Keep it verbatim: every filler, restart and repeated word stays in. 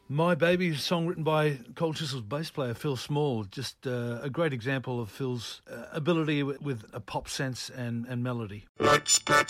My Baby, song written by Cold Chisel's bass player Phil Small. Just uh, a great example of Phil's uh, ability with, with a pop sense and, and melody. Let's get